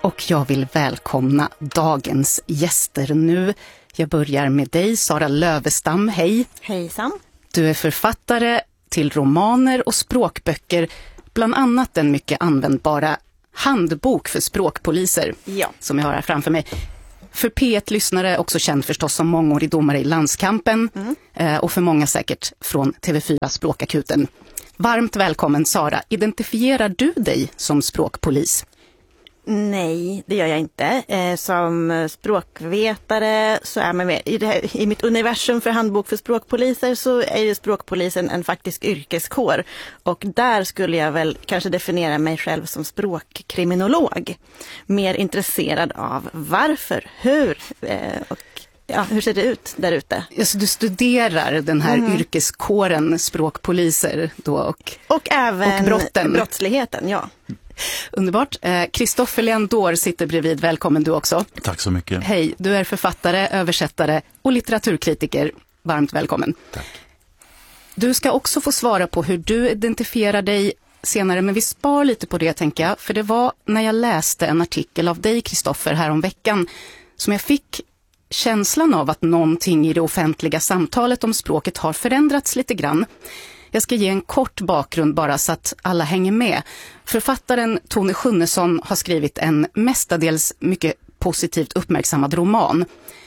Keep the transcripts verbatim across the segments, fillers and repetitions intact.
Och jag vill välkomna dagens gäster nu. Jag börjar med dig, Sara Lövestam. Hej! Hejsan! Du är författare till romaner och språkböcker, bland annat den mycket användbara handbok för språkpoliser, ja. som jag har här framför mig. För P ett-lyssnare också känd förstås som mångårig domare i Landskampen mm. och för många säkert från T V fyra Språkakuten. Varmt välkommen Sara. Identifierar du dig som språkpolis? Nej, det gör jag inte. Eh, som språkvetare så är man med i, det här, i mitt universum för handbok för språkpoliser så är ju språkpolisen en faktisk yrkeskår. Och där skulle jag väl kanske definiera mig själv som språkkriminolog. Mer intresserad av varför, hur eh, och ja, hur ser det ut där ute? Alltså, du studerar den här mm. yrkeskåren språkpoliser då och, och även och brotten. brottsligheten, ja. Underbart. Kristoffer Leandor sitter bredvid. Välkommen du också. Tack så mycket. Hej, du är författare, översättare och litteraturkritiker. Varmt välkommen. Tack. Du ska också få svara på hur du identifierar dig senare, men vi spar lite på det tänker jag. För det var när jag läste en artikel av dig, Kristoffer, här om veckan som jag fick känslan av att någonting i det offentliga samtalet om språket har förändrats lite grann. Jag ska ge en kort bakgrund bara så att alla hänger med. Författaren Tone Schunnesson har skrivit en mestadels mycket positivt uppmärksammad roman.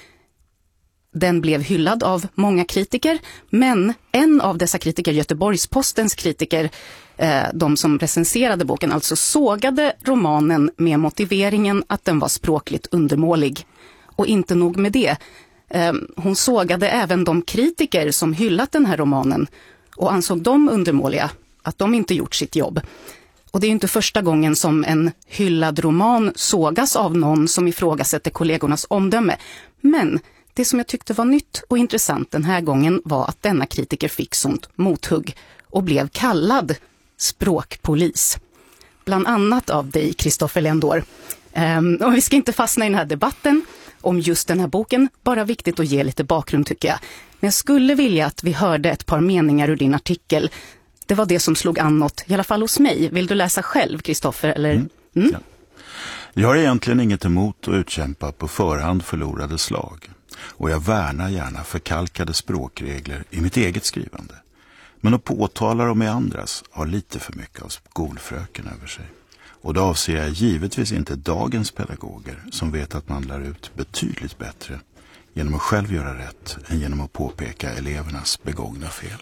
Den blev hyllad av många kritiker, men en av dessa kritiker, Göteborgs-Postens kritiker, eh, de som recenserade boken, alltså sågade romanen med motiveringen att den var språkligt undermålig. Och inte nog med det. Eh, hon sågade även de kritiker som hyllat den här romanen och ansåg dem undermåliga, att de inte gjort sitt jobb. Och det är inte första gången som en hyllad roman sågas av någon som ifrågasätter kollegornas omdöme. Men det som jag tyckte var nytt och intressant den här gången var att denna kritiker fick sånt mothugg och blev kallad språkpolis. Bland annat av dig, Kristoffer Leandor. Um, och vi ska inte fastna i den här debatten om just den här boken, bara viktigt att ge lite bakgrund tycker jag. Men jag skulle vilja att vi hörde ett par meningar ur din artikel. Det var det som slog an något, i alla fall hos mig. Vill du läsa själv, Kristoffer? Eller? Mm. Mm? Ja. Jag har egentligen inget emot att utkämpa på förhand förlorade slag. Och jag värnar gärna förkalkade språkregler i mitt eget skrivande. Men att påtala dem i andras har lite för mycket av skolfröken över sig. Och då avser jag givetvis inte dagens pedagoger som vet att man lär ut betydligt bättre genom att själv göra rätt än genom att påpeka elevernas begångna fel.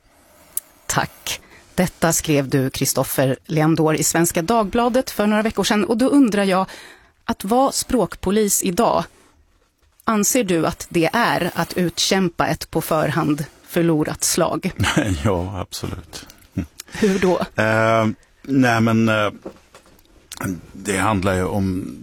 Tack. Detta skrev du, Kristoffer Leandor, i Svenska Dagbladet för några veckor sedan. Och då undrar jag, att vara språkpolis idag, anser du att det är att utkämpa ett på förhand förlorat slag? Ja, absolut. Hur då? Uh, nej, men uh, det handlar ju om...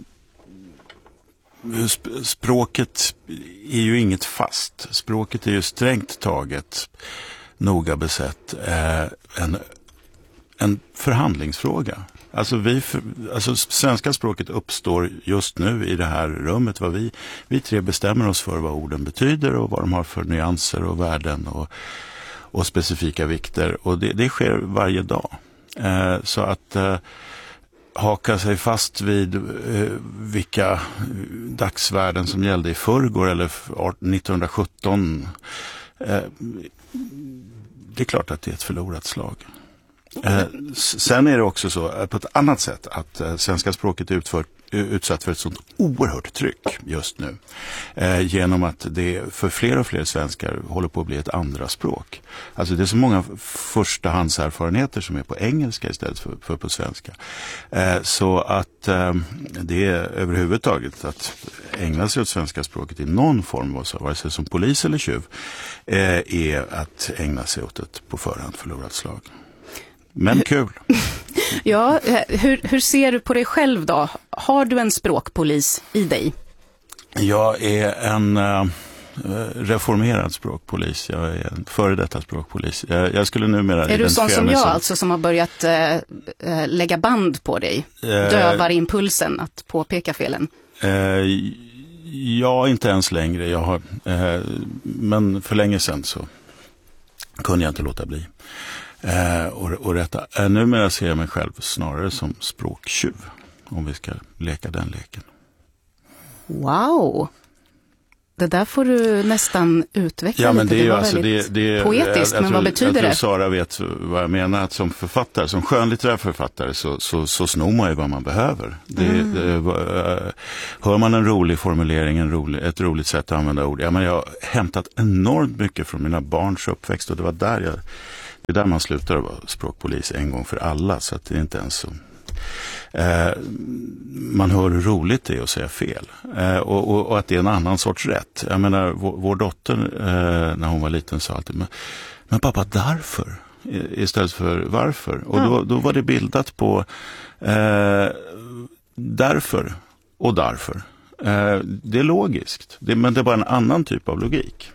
Språket är ju inget fast. Språket är ju strängt taget, noga besett, eh, en, en förhandlingsfråga. Alltså, vi, alltså svenska språket uppstår just nu i det här rummet. Vad vi, vi tre bestämmer oss för vad orden betyder och vad de har för nyanser och värden och, och specifika vikter. Och det, det sker varje dag. Eh, så att... Eh, haka sig fast vid eh, vilka dagsvärden som gällde i förrgår eller nittonhundrasjutton. Eh, det är klart att det är ett förlorat slag. Eh, sen är det också så på ett annat sätt att eh, svenska språket är utfört, utsatt för ett sånt oerhört tryck just nu. Eh, genom att det för fler och fler svenskar håller på att bli ett andra språk. Alltså det är så många förstahandserfarenheter som är på engelska istället för, för på svenska. Eh, så att eh, det är överhuvudtaget att ägna sig åt svenska språket i någon form, vare sig som polis eller tjuv, eh, är att ägna sig åt ett på förhand förlorat slag. Men kul. Ja, hur, hur ser du på dig själv då? Har du en språkpolis i dig? Jag är en uh, reformerad språkpolis. Jag är en före detta språkpolis. Jag, jag skulle numera... Är du sån som jag som... alltså som har börjat uh, lägga band på dig? Uh, Dövar impulsen att påpeka felen? Uh, ja, inte ens längre. Jag har, uh, men för länge sedan så kunde jag inte låta bli. Eh, och, och rätta. Eh, numera ser jag mig själv snarare som språktjuv. om vi ska leka den leken. Wow! Det där får du nästan utveckla ja, men lite. Det är det var alltså, väldigt det, det, poetiskt, jag, jag men tror, vad betyder jag det? tror Sara vet vad jag menar, att som författare, som skönlitterär författare så, så, så snor man ju vad man behöver. Det, mm. det, uh, hör man en rolig formulering, en rolig, ett roligt sätt att använda ord. Ja, men jag har hämtat enormt mycket från mina barns uppväxt och det var där jag, det är där man slutar att vara språkpolis en gång för alla, så att det är inte ens så. Eh, man hör hur roligt det är att säga fel eh, och, och, och att det är en annan sorts rätt. Jag menar, vår, vår dotter eh, när hon var liten sa alltid, men, men pappa, därför istället för varför. Och då, då var det bildat på eh, därför och därför. Eh, det är logiskt, det, men det är bara en annan typ av logik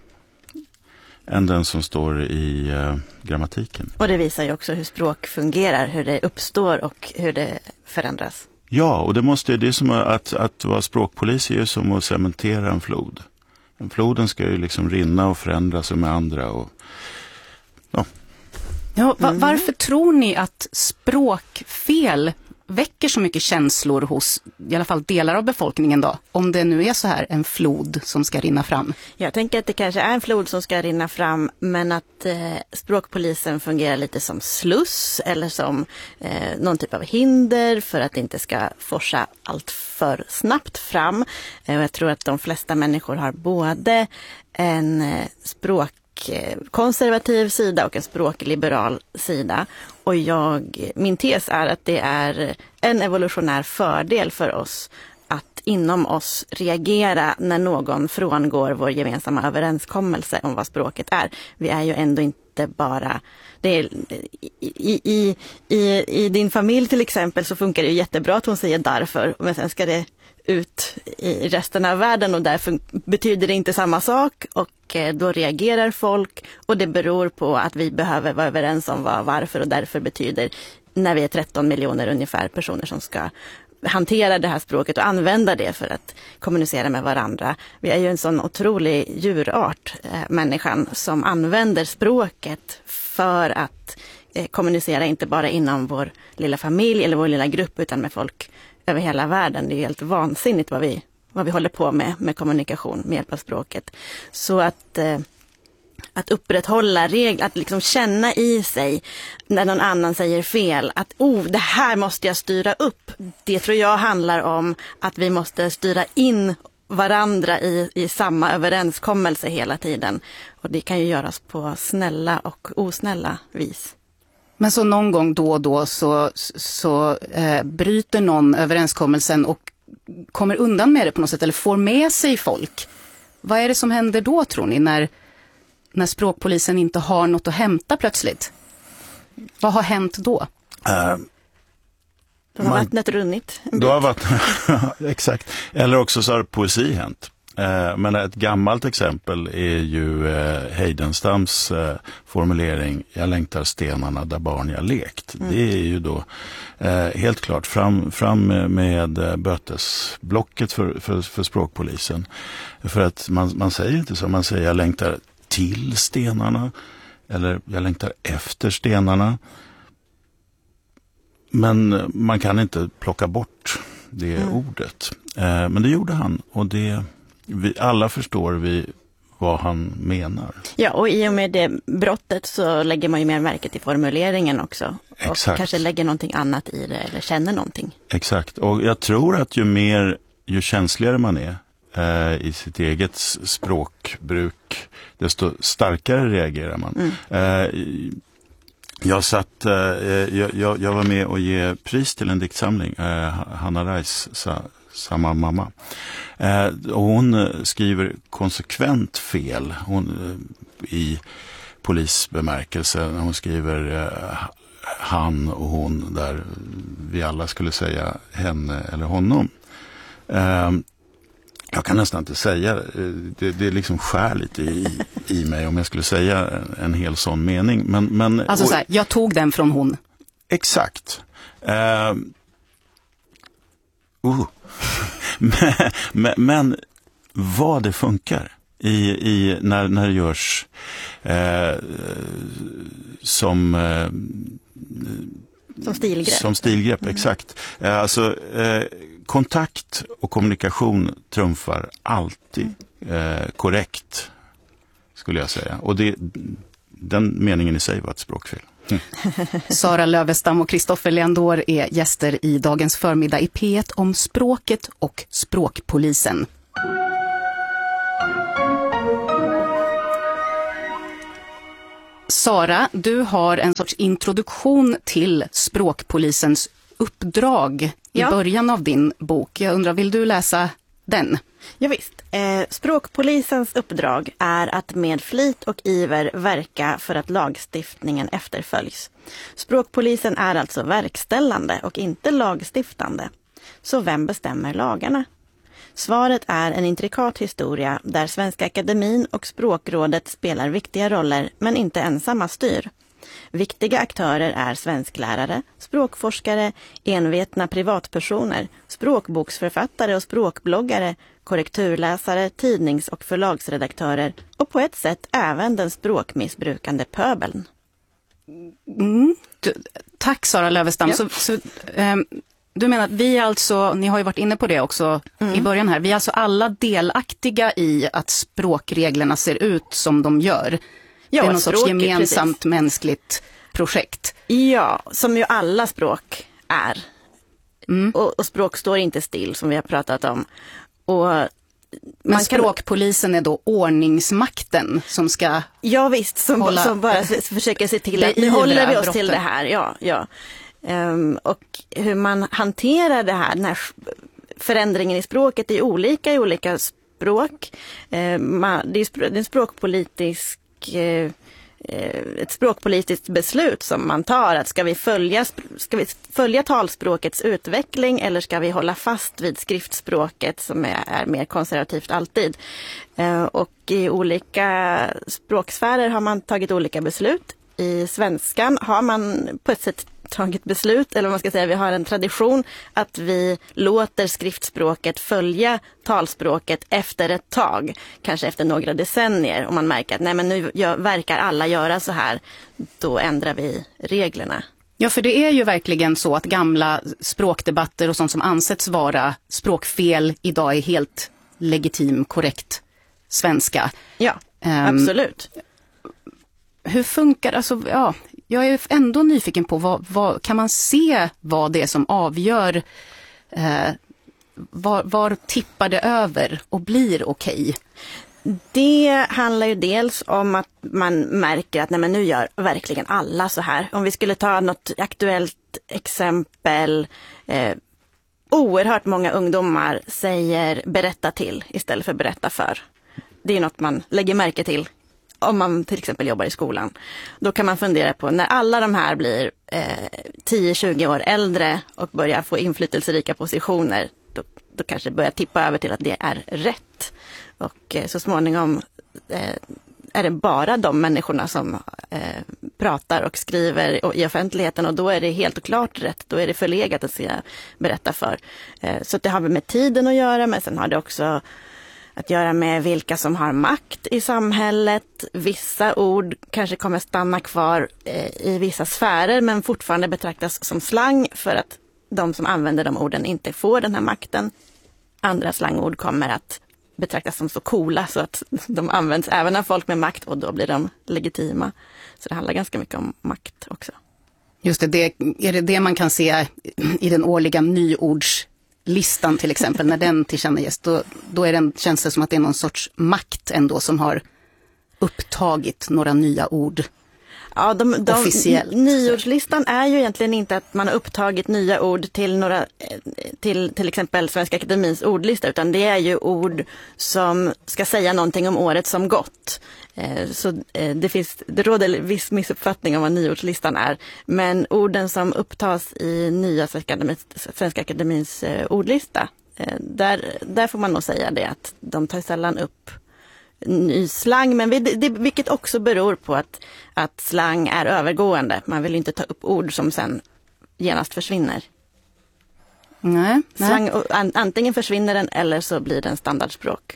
än den som står i eh, grammatiken. Och det visar ju också hur språk fungerar, hur det uppstår och hur det förändras. Ja, och det måste det är som att, att vara språkpolis är ju som att cementera en flod. En floden ska ju liksom rinna och förändra sig med andra. Och, ja. Ja, va- varför tror ni att språkfel väcker så mycket känslor hos i alla fall delar av befolkningen då? Om det nu är så här en flod som ska rinna fram. Jag tänker att det kanske är en flod som ska rinna fram, men att eh, språkpolisen fungerar lite som sluss eller som eh, någon typ av hinder för att det inte ska forsa allt för snabbt fram. Eh, och jag tror att de flesta människor har både en eh, språk konservativ sida och en språkliberal sida. Och jag, min tes är att det är en evolutionär fördel för oss att inom oss reagera när någon frångår vår gemensamma överenskommelse om vad språket är. Vi är ju ändå inte bara... Det är, i, i, i, I din familj till exempel så funkar det ju jättebra att hon säger därför, men sen ska det ut i resten av världen och därför betyder det inte samma sak och då reagerar folk och det beror på att vi behöver vara överens om vad varför och därför betyder när vi är tretton miljoner ungefär personer som ska hantera det här språket och använda det för att kommunicera med varandra. Vi är ju en sån otrolig djurart, eh, människan, som använder språket för att eh, kommunicera inte bara inom vår lilla familj eller vår lilla grupp utan med folk över hela världen. Det är helt vansinnigt vad vi, vad vi håller på med med kommunikation med hjälp av språket. Så att, eh, att upprätthålla regler, att liksom känna i sig när någon annan säger fel, att oh, det här måste jag styra upp. Det tror jag handlar om att vi måste styra in varandra i, i samma överenskommelse hela tiden. Och det kan ju göras på snälla och osnälla vis. Men så någon gång då och då så, så eh, bryter någon överenskommelsen och kommer undan med det på något sätt eller får med sig folk. Vad är det som händer då, tror ni, när, när språkpolisen inte har något att hämta plötsligt? Vad har hänt då? Uh, då har man, vattnet runnit. Då har vattnet, exakt. Eller också så har poesi hänt. Uh, men ett gammalt exempel är ju uh, Heidenstams uh, formulering "Jag längtar stenarna där barn jag lekt". Mm. Det är ju då uh, helt klart fram, fram med, med uh, bötesblocket för, för, för språkpolisen. För att man, man säger inte så, man säger "jag längtar till stenarna" eller "jag längtar efter stenarna". Men man kan inte plocka bort det mm. ordet. Uh, men det gjorde han, och det... Vi, alla förstår vi vad han menar. Ja, och i och med det brottet så lägger man ju mer märke till formuleringen också. Exakt. Och kanske lägger någonting annat i det eller känner någonting. Exakt, och jag tror att ju mer, ju känsligare man är eh, i sitt eget språkbruk, desto starkare reagerar man. Mm. Eh, jag, satt, eh, jag, jag, jag var med och ge pris till en diktsamling, eh, Hanna Reis sa, Samma mamma. Eh, och hon skriver konsekvent fel hon, eh, i polisbemärkelse. Hon skriver eh, han och hon där vi alla skulle säga henne eller honom. Eh, jag kan nästan inte säga, det, det är liksom skär lite i, i mig om jag skulle säga en, en hel sån mening. Men, men, alltså så här, jag tog den från hon. Exakt. Eh, uh. Men, men, men vad det funkar i, i, när, när det görs eh, som eh, som stilgrepp. Som stilgrepp, mm. exakt. Alltså, eh, kontakt och kommunikation trumfar alltid eh, korrekt, skulle jag säga. Och det, den meningen i sig var ett språkfel. Mm. Sara Lövestam och Kristoffer Leandor är gäster i dagens förmiddag i P ett om språket och språkpolisen. Sara, du har en sorts introduktion till språkpolisens uppdrag i ja. början av din bok. Jag undrar, vill du läsa den? Ja, visst. Eh, språkpolisens uppdrag är att med flit och iver verka för att lagstiftningen efterföljs. Språkpolisen är alltså verkställande och inte lagstiftande. Så vem bestämmer lagarna? Svaret är en intrikat historia där Svenska Akademin och Språkrådet spelar viktiga roller men inte ensamma styr. Viktiga aktörer är svensklärare, språkforskare, envetna privatpersoner, språkboksförfattare och språkbloggare, korrekturläsare, tidnings- och förlagsredaktörer och på ett sätt även den språkmissbrukande pöbeln. Mm. Du, tack Sara Lövestam. Ja. Så, så, um, du menar att vi alltså, ni har ju varit inne på det också mm. i början här, vi är alltså alla delaktiga i att språkreglerna ser ut som de gör. Ja, det är någon sorts gemensamt precis. mänskligt projekt. Ja, som ju alla språk är. Mm. Och, och språk står inte still som vi har pratat om. Och Men man språkpolisen kan... är då ordningsmakten som ska Ja visst, som, hålla... som bara försöker se till att nu håller vi oss brotten. till det här. Ja, ja. Um, och hur man hanterar det här, den här förändringen i språket är olika i olika språk. Uh, man, det är en språkpolitisk uh, ett språkpolitiskt beslut som man tar, att ska vi följa ska vi följa talspråkets utveckling eller ska vi hålla fast vid skriftspråket som är, är mer konservativt alltid. Uh, och i olika språksfärer har man tagit olika beslut. I svenskan har man på ett sätt tagit beslut, eller vad man ska säga, vi har en tradition att vi låter skriftspråket följa talspråket efter ett tag, kanske efter några decennier. Om man märker att nej, men nu gör, verkar alla göra så här, då ändrar vi reglerna. Ja, för det är ju verkligen så att gamla språkdebatter och sånt som ansetts vara språkfel idag är helt legitim, korrekt svenska. Ja, um, absolut. Hur funkar, alltså, ja, jag är ändå nyfiken på vad, vad kan man se vad det är som avgör, eh, var, var tippar det över och blir okej? Det handlar ju dels om att man märker att nej, men nu gör verkligen alla så här. Om vi skulle ta något aktuellt exempel, eh, oerhört många ungdomar säger berätta till istället för berätta för. Det är något man lägger märke till. Om man till exempel jobbar i skolan, då kan man fundera på när alla de här blir eh, tio till tjugo år äldre och börjar få inflytelserika positioner, då, då kanske det börjar tippa över till att det är rätt. Och eh, så småningom eh, är det bara de människorna som eh, pratar och skriver i offentligheten, och då är det helt klart rätt. Då är det förlegat att se berätta för. Eh, så det har med tiden att göra, men sen har det också att göra med vilka som har makt i samhället. Vissa ord kanske kommer stanna kvar eh, i vissa sfärer men fortfarande betraktas som slang för att de som använder de orden inte får den här makten. Andra slangord kommer att betraktas som så coola så att de används även av folk med makt, och då blir de legitima. Så det handlar ganska mycket om makt också. Just det, det är det det man kan se i den årliga nyords listan till exempel, när den tillkännages, då, då är den, känns det som att det är någon sorts makt ändå som har upptagit några nya ord. Ja, de, de, officiellt. Nyordslistan är ju egentligen inte att man har upptagit nya ord till några, till, till exempel Svenska Akademins ordlista, utan det är ju ord som ska säga någonting om året som gått. Så det, finns, det råder viss missuppfattning om vad nyordslistan är, men orden som upptas i nya Svenska Akademins, Svenska Akademins ordlista, där, där får man nog säga det att de tar sällan upp ny slang, men det, det, vilket också beror på att, att slang är övergående. Man vill inte ta upp ord som sen genast försvinner. Nej, nej. Slang, an, antingen försvinner den eller så blir den standardspråk.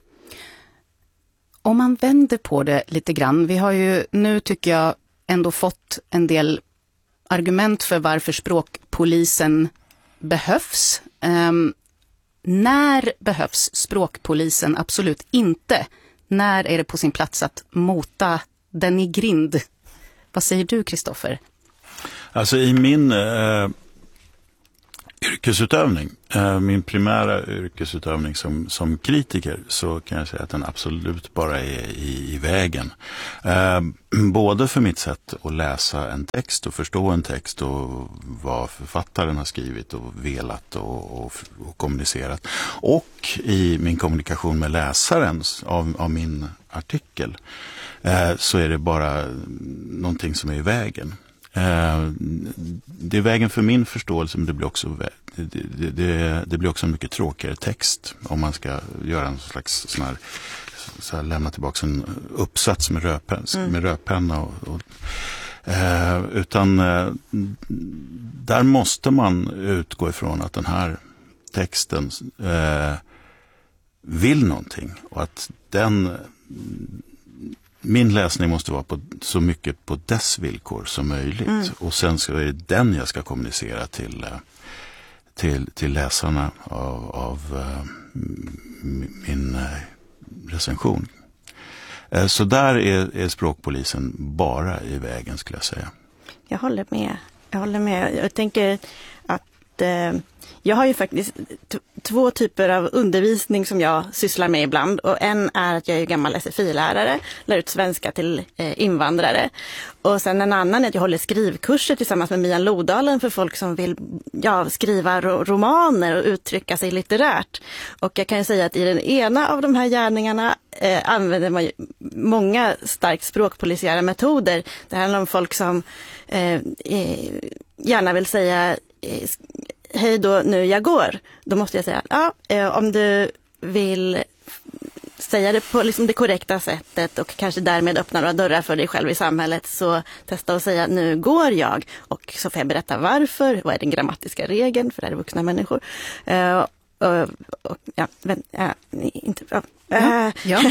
Om man vänder på det lite grann, vi har ju nu tycker jag ändå fått en del argument för varför språkpolisen behövs. Um, när behövs språkpolisen absolut inte? När är det på sin plats att mota den i grind? Vad säger du, Kristoffer? Alltså i min eh, yrkesutövning, eh, min primära yrkesutövning som, som kritiker, så kan jag säga att den absolut bara är i, i vägen. Eh, både för mitt sätt att läsa en text och förstå en text och vad författaren har skrivit och velat och, och, och kommunicerat. Och i min kommunikation med läsaren av, av min artikel eh, så är det bara någonting som är i vägen. Det är vägen för min förståelse, men det blir också det, det, det, det blir också en mycket tråkigare text om man ska göra en slags sån här, så här lämna tillbaka en uppsats med rödpenna, mm. med rödpenna och, och, eh, utan eh, där måste man utgå ifrån att den här texten eh, vill någonting och att den min läsning måste vara på, så mycket på dess villkor som möjligt. Mm. Och sen så är det den jag ska kommunicera till, till, till läsarna av, av uh, min uh, recension. Uh, så där är, är språkpolisen bara i vägen, skulle jag säga. Jag håller med. Jag håller med. Jag tänker att uh... Jag har ju faktiskt t- två typer av undervisning som jag sysslar med ibland. Och en är att jag är gammal S F I-lärare, lär ut svenska till eh, invandrare. Och sen en annan är att jag håller skrivkurser tillsammans med Mian Lodalen för folk som vill ja, skriva ro- romaner och uttrycka sig litterärt. Och jag kan ju säga att i den ena av de här gärningarna eh, använder man ju många starkt språkpolisiära metoder. Det handlar om folk som eh, eh, gärna vill säga eh, hej då, nu jag går. Då måste jag säga, ja, eh, om du vill säga det på liksom det korrekta sättet och kanske därmed öppna några dörrar för dig själv i samhället, så testa att säga, nu går jag. Och så får jag berätta varför, vad är den grammatiska regeln, för det är vuxna människor. Eh, och, och, ja, men, äh, inte, ja, ja, ja.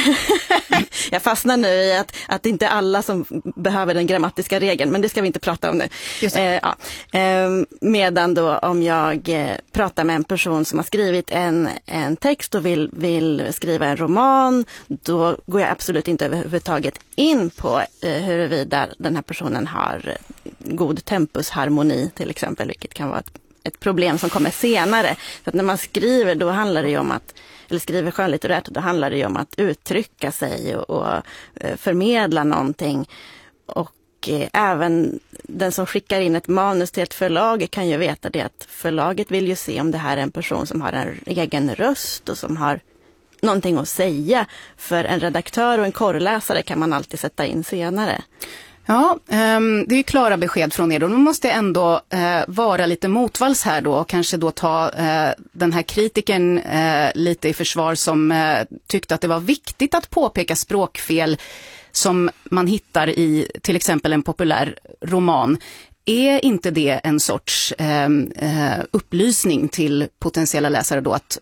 Jag fastnar nu i att, att det inte är alla som behöver den grammatiska regeln, men det ska vi inte prata om nu. Eh, ja. eh, medan då om jag eh, pratar med en person som har skrivit en, en text och vill, vill skriva en roman, då går jag absolut inte överhuvudtaget in på eh, huruvida den här personen har god tempusharmoni till exempel, vilket kan vara ett ett problem som kommer senare. Så att när man skriver, då handlar det ju om att, eller skriver skönlitterärt, då handlar det ju om att uttrycka sig och, och förmedla någonting. Och eh, även den som skickar in ett manus till ett förlag kan ju veta det, att förlaget vill ju se om det här är en person som har en egen röst och som har någonting att säga. För en redaktör och en korrläsare kan man alltid sätta in senare. Ja, um, det är ju klara besked från er. Och nu måste jag ändå uh, vara lite motvalls här då och kanske då ta uh, den här kritiken uh, lite i försvar som uh, tyckte att det var viktigt att påpeka språkfel som man hittar i till exempel en populär roman. Är inte det en sorts uh, uh, upplysning till potentiella läsare då, att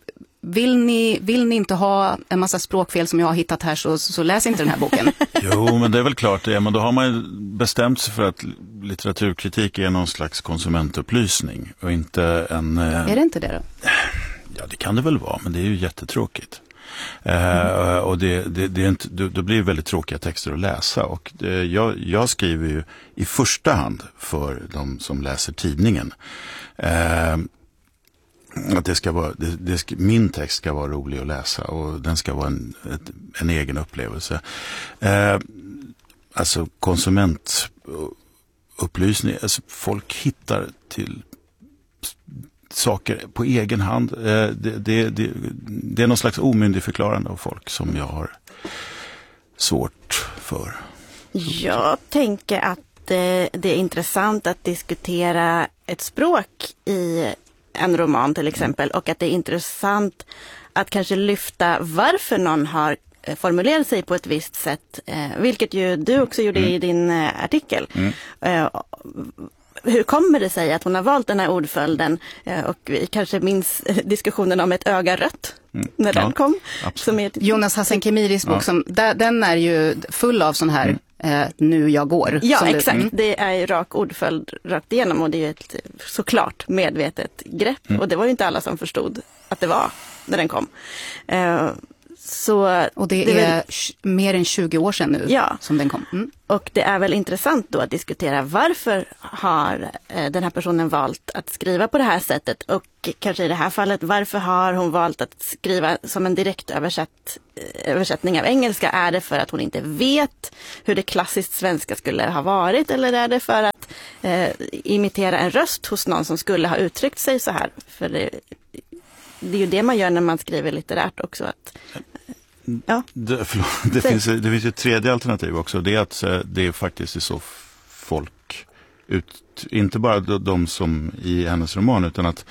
Vill ni, vill ni inte ha en massa språkfel som jag har hittat här, så, så läs inte den här boken. Jo, men det är väl klart det. Men då har man ju bestämt sig för att litteraturkritik är någon slags konsumentupplysning och inte en... Är det inte det då? Ja, det kan det väl vara, men det är ju jättetråkigt. Mm. Uh, och det, det, det är inte, då blir det väldigt tråkiga texter att läsa. Och det, jag, jag skriver ju i första hand för de som läser tidningen. Uh, Att det ska vara, det, det ska, min text ska vara rolig att läsa och den ska vara en, ett, en egen upplevelse. Eh, alltså konsumentupplysning, alltså folk hittar till saker på egen hand. Eh, det, det, det, det är någon slags omyndigförklarande av folk som jag har svårt för. Jag tänker att det, det är intressant att diskutera ett språk i en roman till exempel, och att det är intressant att kanske lyfta varför någon har formulerat sig på ett visst sätt, eh, vilket ju du också gjorde mm. i din eh, artikel. Mm. Eh, hur kommer det sig att hon har valt den här ordföljden, eh, och vi kanske minns diskussionen om ett öga rött mm. när den ja, kom. Som är ett... Jonas Hassan Khemiris bok, ja. som, där, den är ju full av sån här mm. eh, nu jag går. Ja, som exakt. Du, mm. Det är ju rak ordföljd rakt igenom och det är ju ett såklart medvetet grepp. Mm. Och det var ju inte alla som förstod att det var när den kom. Uh, Så och det, det är väl, mer än tjugo år sedan nu ja. som den kom. Mm. Och det är väl intressant då att diskutera varför har eh, den här personen valt att skriva på det här sättet och kanske i det här fallet varför har hon valt att skriva som en direkt översatt, eh, översättning av engelska? Är det för att hon inte vet hur det klassiskt svenska skulle ha varit eller är det för att eh, imitera en röst hos någon som skulle ha uttryckt sig så här? För det, det är ju det man gör när man skriver litterärt också. Att, ja. det, förlåt, det, finns, det finns ett tredje alternativ också. Det är att det är faktiskt är så folk, ut, inte bara de som i hennes roman utan att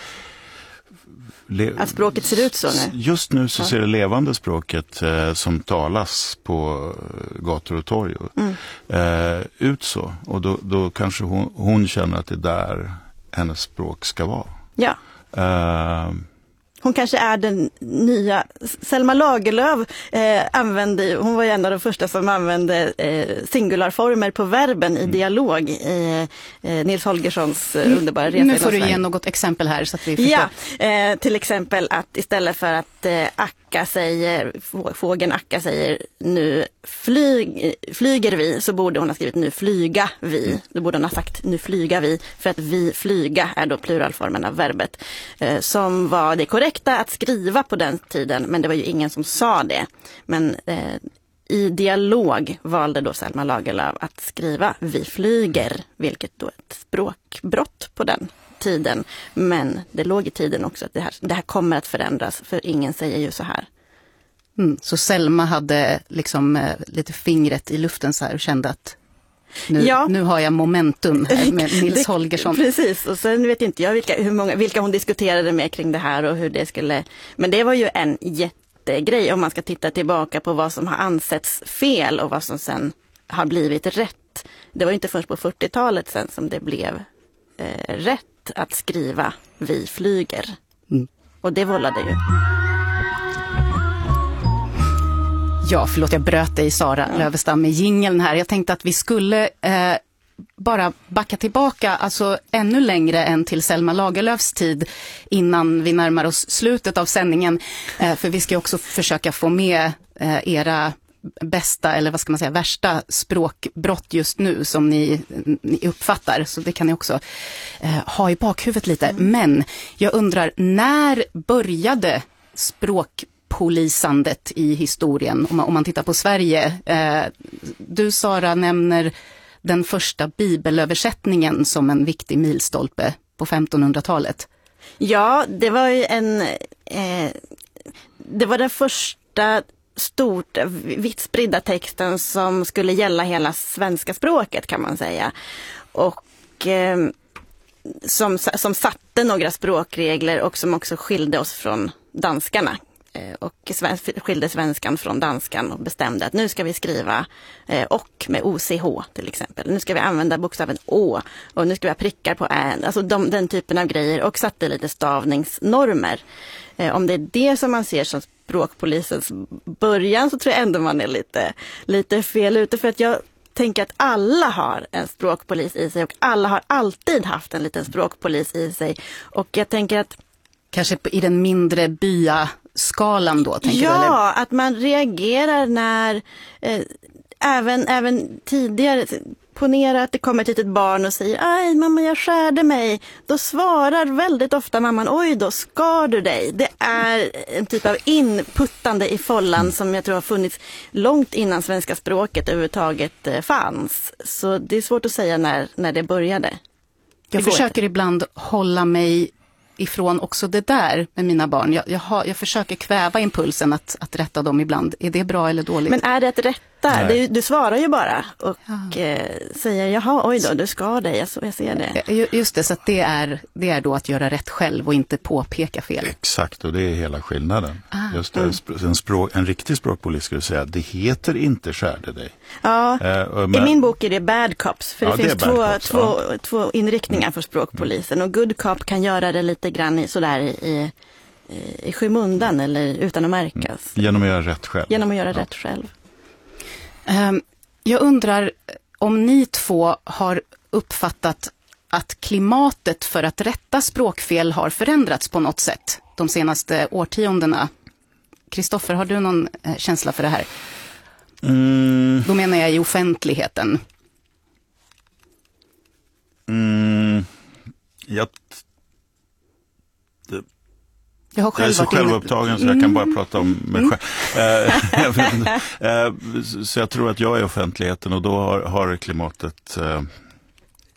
le, att språket ser ut så nu. Just nu så ja. ser det levande språket eh, som talas på gator och torg mm. eh, ut så. Och då, då kanske hon, hon känner att det är där hennes språk ska vara. Ja. Eh, Hon kanske är den nya, Selma Lagerlöf eh, använde, hon var ju en av de första som använde eh, singularformer på verben i dialog i eh, Nils Holgerssons eh, underbara resa. Nu får du ge något exempel här så att vi förstår. Ja, eh, till exempel att istället för att eh, Akka säger, fågeln Akka säger nu flyg, flyger vi, så borde hon ha skrivit nu flyga vi. Då borde hon ha sagt nu flyga vi, för att vi flyga är då pluralformen av verbet eh, som var det korrekta att skriva på den tiden, men det var ju ingen som sa det. Men eh, i dialog valde då Selma Lagerlöf att skriva vi flyger, vilket då är ett språkbrott på den tiden. Men det låg i tiden också att det här, det här kommer att förändras, för ingen säger ju så här. Mm, så Selma hade liksom eh, lite fingret i luften så här och kände att Nu, ja. nu har jag momentum här med Nils Holgersson. Precis, och sen vet inte jag vilka, hur många, vilka hon diskuterade med kring det här och hur det skulle... Men det var ju en jättegrej om man ska titta tillbaka på vad som har ansetts fel och vad som sen har blivit rätt. Det var ju inte först på fyrtiotalet sen som det blev eh, rätt att skriva vi flyger. Mm. Och det vållade ju... Ja, förlåt, jag bröt dig Sara ja. Lövestam med jingeln här. Jag tänkte att vi skulle eh, bara backa tillbaka, alltså ännu längre än till Selma Lagerlöfs tid innan vi närmar oss slutet av sändningen. Eh, för vi ska också försöka få med eh, era bästa, eller vad ska man säga, värsta språkbrott just nu som ni, ni uppfattar. Så det kan ni också eh, ha i bakhuvudet lite. Mm. Men jag undrar, när började språk polisandet i historien, om man, om man tittar på Sverige? Eh, du Sara nämner den första bibelöversättningen som en viktig milstolpe på femtonhundratalet. Ja, det var ju en eh, det var den första stort vitt spridda texten som skulle gälla hela svenska språket, kan man säga. Och eh, som, som satte några språkregler och som också skilde oss från danskarna. Och skilde svenskan från danskan och bestämde att nu ska vi skriva eh, och med O C H till exempel. Nu ska vi använda bokstaven Å och nu ska vi ha prickar på än. Alltså de, den typen av grejer, och satte lite stavningsnormer. Eh, om det är det som man ser som språkpolisens början, så tror jag ändå man är lite, lite fel ute, för att jag tänker att alla har en språkpolis i sig och alla har alltid haft en liten språkpolis i sig. Och jag tänker att kanske i den mindre byaskalan då, tänker ja, du? Ja, att man reagerar när eh, även, även tidigare, ponera att det kommer ett litet barn och säger aj mamma jag skärde mig. Då svarar väldigt ofta mamman oj då skar du dig. Det är en typ av inputtande i follan mm. som jag tror har funnits långt innan svenska språket överhuvudtaget eh, fanns. Så det är svårt att säga när, när det började. Jag det försöker ibland hålla mig ifrån också det där med mina barn. Jag, jag, har, jag försöker kväva impulsen att, att rätta dem ibland. Är det bra eller dåligt? Men är det att rätta? Du, du svarar ju bara och ja. eh, säger jaha, oj då, du ska dig, jag, jag ser det. Just det, så att det är, det är då att göra rätt själv och inte påpeka fel. Exakt, och det är hela skillnaden. Ah. Just det, mm. en, språk, en riktig språkpolis skulle säga, det heter inte skärde dig. Ja, eh, men, i min bok är det bad cops, för ja, det finns det två, cops, två, ja. två inriktningar för språkpolisen. Och good cop kan göra det lite grann i, sådär i, i, i skymundan eller utan att märkas. Genom att göra rätt själv. Genom att göra ja. rätt själv. Um, Jag undrar om ni två har uppfattat att klimatet för att rätta språkfel har förändrats på något sätt de senaste årtiondena. Kristoffer, har du någon känsla för det här? Mm. Då menar jag i offentligheten. Mm. Jag, det, jag, har själv jag är så varit självupptagen inne. Så jag kan bara prata om mig mm. själv. Så jag tror att jag är offentligheten och då har, har klimatet